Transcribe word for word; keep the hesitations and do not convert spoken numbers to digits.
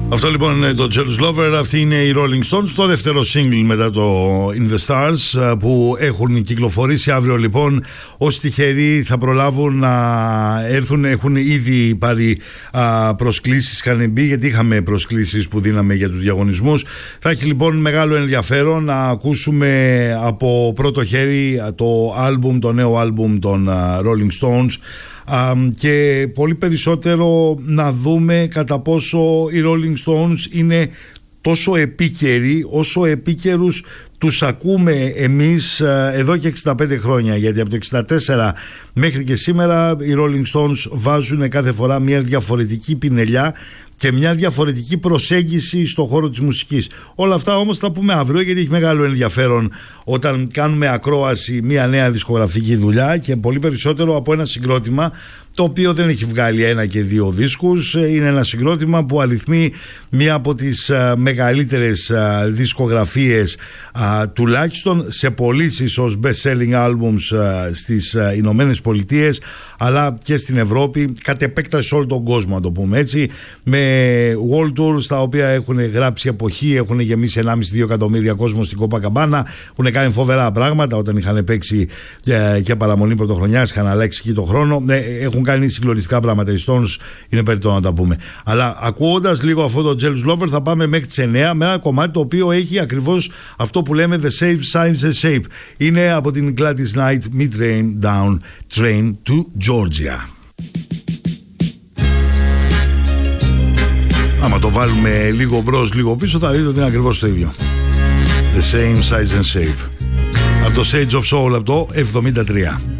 Αυτό λοιπόν είναι το Jealous Lover. Αυτή είναι οι Rolling Stones, το δεύτερο single μετά το In The Stars, που έχουν κυκλοφορήσει. Αύριο λοιπόν όσοι τυχεροί θα προλάβουν να έρθουν, έχουν ήδη πάρει α, προσκλήσεις, είχαν μπει, γιατί είχαμε προσκλήσεις που δίναμε για τους διαγωνισμούς. Θα έχει λοιπόν μεγάλο ενδιαφέρον να ακούσουμε από πρώτο χέρι το άλμπουμ, το νέο άλμπουμ των Rolling Stones, και πολύ περισσότερο να δούμε κατά πόσο οι Rolling Stones είναι τόσο επίκαιροι όσο επίκαιρους τους ακούμε εμείς εδώ και εξήντα πέντε χρόνια, γιατί από το εξήντα τέσσερα μέχρι και σήμερα οι Rolling Stones βάζουν κάθε φορά μια διαφορετική πινελιά και μια διαφορετική προσέγγιση στον χώρο της μουσικής. Όλα αυτά όμως θα πούμε αύριο, γιατί έχει μεγάλο ενδιαφέρον όταν κάνουμε ακρόαση μια νέα δισκογραφική δουλειά, και πολύ περισσότερο από ένα συγκρότημα το οποίο δεν έχει βγάλει ένα και δύο δίσκους. Είναι ένα συγκρότημα που αριθμεί μία από τις α, μεγαλύτερες α, δισκογραφίες, α, τουλάχιστον σε πωλήσεις ως best-selling albums α, στις α, Ηνωμένες Πολιτείες, αλλά και στην Ευρώπη, κατ' επέκταση σε όλο τον κόσμο, να το πούμε έτσι, με world tours τα οποία έχουν γράψει εποχή, έχουν γεμίσει ενάμιση με δύο εκατομμύρια κόσμο στην Κοπακαμπάνα, έχουν κάνει φοβερά πράγματα όταν είχαν παίξει και, και παραμονή πρωτοχρονιάς, είχαν αλλάξει εκεί το χρόνο, ναι, έχουν κάνει συγκλονιστικά πράγματα οι Stones, είναι περιττό να τα πούμε. Αλλά ακούγοντας λίγο αυτό το Jealous Lover θα πάμε μέχρι τις εννιά με ένα κομμάτι το οποίο έχει ακριβώς αυτό που λέμε The Shape Signs the Shape. Είναι από την Gladys Knight, Mid-Train Down Train to Georgia. Άμα το βάλουμε λίγο μπρος λίγο πίσω θα δείτε ότι είναι ακριβώς το ίδιο. The Same Size and Shape, από το Sage of Soul, από το εβδομήντα τρία.